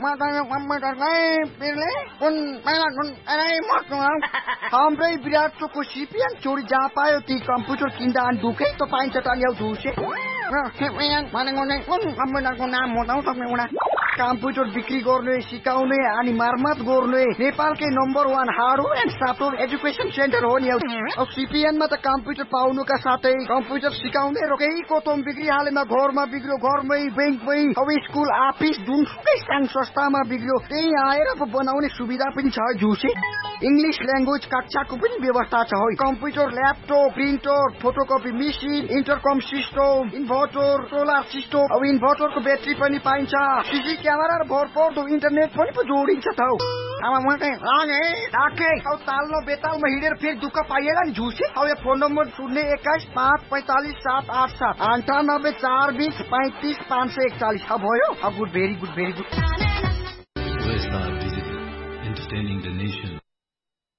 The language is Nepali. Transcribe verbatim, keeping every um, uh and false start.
Matanya komputer kai pilih pun malah kun arai mot ngau. Hamrai virat को सीपीएन चोरी जहाँ पायो ती कम्प्युटर किन्दा अनि दुखे त पाइन्छ त ल्याउ दुसे र सीपीएन भनेको नै कुन कम्प्युटरको नाम बताउ सक्ने उडा कम्प्युटर बिक्री गर्ने सिकाउने अनि मर्मत गर्ने नेपालकै number one hardware and software education centre हो नि अब सीपीएन मा त कम्प्युटर पाउनुका साथै कम्प्युटर सिकाउने र केही कोतम बिक्री हालेमा घरमा बिग्रियो घरमै बैंकमै अब स्कुल अफिस जुनसुकै संघ संस्थामा बिग्रियो त्यही आएर बनाउने सुविधा पनि छ जुसे इंग्लिश ल्याङ्ग्वेज कक्षाको पनि व्यवस्था छ हो computer laptop printer photocopy machine इन्टरकम system inverter solar system अब इन्भर्टरको ब्याट्री पनि पाइन्छ सीसी क्यामेरा र भरपर्दो इन्टरनेट पनि पो जोडिन्छ त अब म चाहिँ लागे राखे अब ताल्नो बेतालमा हिँडेर फेरि दुःख पाइएला नि झुसे अब यो फोन नम्बर शून्य एक्काइस पाँच पैँतालिस सात आठ सात अन्ठानब्बे चार बिस पैँतिस पाँच सय एकचालिस अब भयो अब good very good very good Entertaining the nation.